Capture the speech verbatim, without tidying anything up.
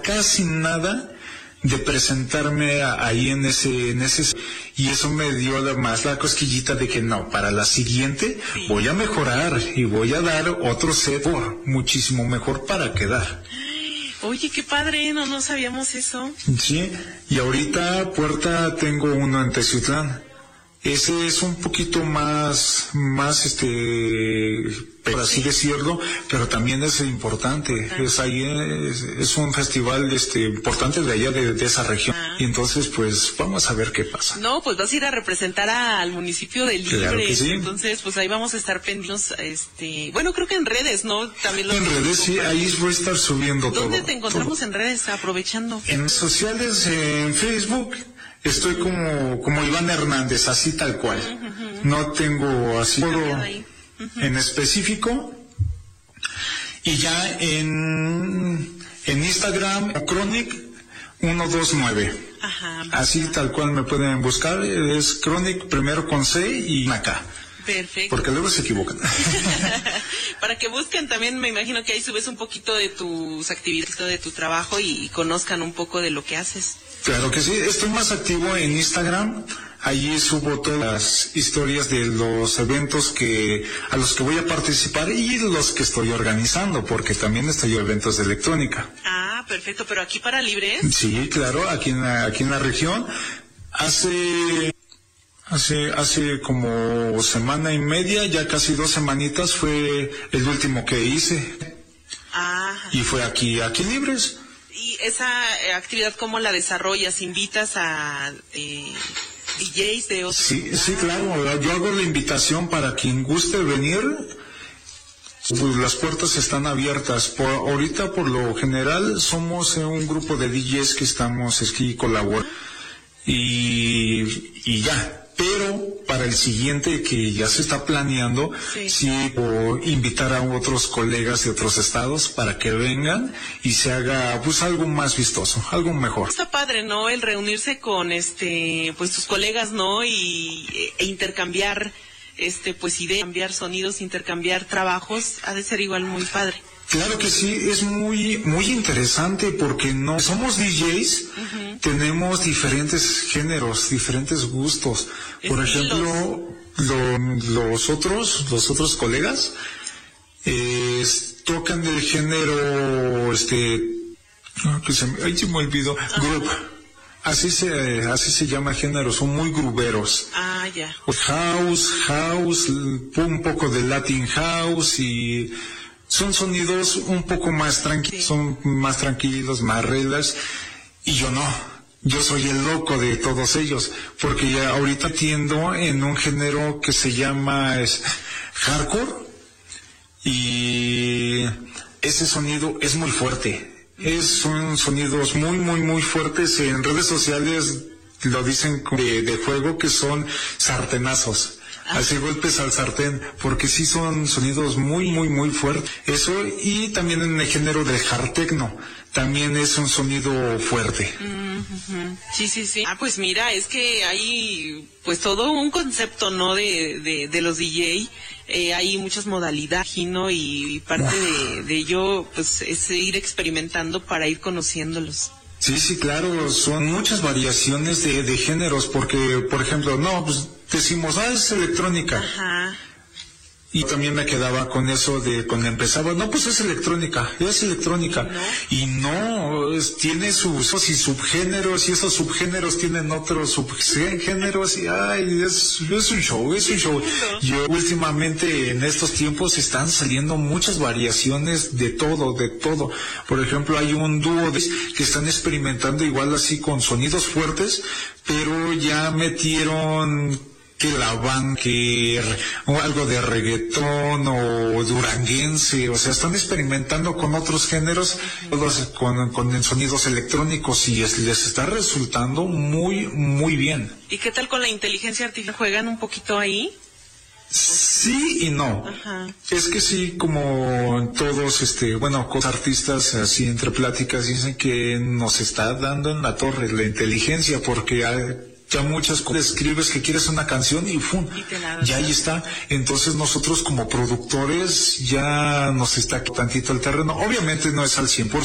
casi nada de presentarme a, ahí en ese, en ese, y eso me dio la, más la cosquillita de que no, para la siguiente sí. voy a mejorar y voy a dar otro set muchísimo mejor para quedar. Oye, qué padre, no, no sabíamos eso. Sí, y ahorita puerta tengo uno en Teciutlán. Ese es un poquito más, más este, por así decirlo, pero también es importante. Ah. Es ahí, es, es un festival, este, importante de allá de, de esa región. Ah. Y entonces, pues, vamos a ver qué pasa. No, pues vas a ir a representar a, al municipio de Libres. Claro que sí. Entonces, pues ahí vamos a estar pendientes, este, bueno, creo que en redes, ¿no? También lo en redes, sí, ahí voy a estar subiendo ¿Dónde todo. ¿Dónde te encontramos todo. en redes, aprovechando? En sociales, en Facebook. Estoy como como Iván Hernández, así tal cual. Uh-huh. No tengo así todo uh-huh. en específico. Y ya en en Instagram, Chronic ciento veintinueve. Ajá. Así tal cual me pueden buscar. Es Chronic primero con C y acá. Perfecto. Porque luego se equivocan. Para que busquen también, me imagino que ahí subes un poquito de tus actividades, de tu trabajo y conozcan un poco de lo que haces. Claro que sí, estoy más activo en Instagram, allí subo todas las historias de los eventos que a los que voy a participar y los que estoy organizando, porque también estoy en eventos de electrónica. Ah, perfecto, pero aquí para Libres. Sí, claro, aquí en la, aquí en la región, hace... Hace, hace como semana y media, ya casi dos semanitas, fue el último que hice. Ah. Y fue aquí, aquí Libres. ¿Y esa eh, actividad cómo la desarrollas? ¿Invitas a eh, D Js de otros? Sí, sí, claro. Yo hago la invitación para quien guste venir. Pues las puertas están abiertas. Por, ahorita, por lo general, somos un grupo de D Js que estamos aquí colaborando. Y, y ya. Pero para el siguiente que ya se está planeando, sí, sí o invitar a otros colegas de otros estados para que vengan y se haga pues algo más vistoso, algo mejor. Está padre, ¿no? El reunirse con este, pues tus colegas, ¿no? Y e intercambiar, este, pues ideas, cambiar sonidos, intercambiar trabajos, ha de ser igual muy padre. Claro que sí, es muy muy interesante porque no somos D Js, uh-huh. tenemos diferentes géneros, diferentes gustos. Por Estilos. ejemplo, lo, los otros los otros colegas eh, tocan del género este que se me, ay, se me olvidó, uh-huh. group. Así se así se llama el género, son muy gruberos. Ah, ya. House, house, un poco de Latin house y son sonidos un poco más tranquilos, sí. son más tranquilos, más relax, y yo no, yo soy el loco de todos ellos, porque ya ahorita tiendo en un género que se llama es, hardcore, y ese sonido es muy fuerte, es, son sonidos muy, muy, muy fuertes. En redes sociales lo dicen de, de juego que son sartenazos. Hace golpes al sartén, porque sí son sonidos muy, muy, muy fuertes. Eso, y también en el género del hard techno, también es un sonido fuerte. Mm-hmm. Sí, sí, sí. Ah, pues mira, es que hay, pues todo un concepto, ¿no? De, de, de los D J, eh, hay muchas modalidades, ¿no? Y, y parte de, de ello, pues, es ir experimentando para ir conociéndolos. Sí, sí, claro, son muchas variaciones de, de géneros, porque, por ejemplo, no, pues, decimos, ah, es electrónica. Ajá. Y también me quedaba con eso de cuando empezaba, no, pues es electrónica, es electrónica. ¿No? Y no, es, tiene sus y subgéneros, y esos subgéneros tienen otros subgéneros, y ay, es, es un show, es un show. Yo últimamente en estos tiempos están saliendo muchas variaciones de todo, de todo. Por ejemplo, hay un dúo de, que están experimentando igual así con sonidos fuertes, pero ya metieron que la banda, que o algo de reggaetón o duranguense, o sea, están experimentando con otros géneros, todos con, con sonidos electrónicos, y es, les está resultando muy, muy bien. ¿Y qué tal con la inteligencia artificial? ¿Juegan un poquito ahí? Sí y no. Ajá. Es que sí, como todos, este, bueno, con artistas así entre pláticas dicen que nos está dando en la torre la inteligencia, porque hay, ya muchas cosas escribes que quieres una canción y ¡fum! Y ya ahí está. Entonces nosotros como productores ya nos está tantito el terreno. Obviamente no es al cien por ciento.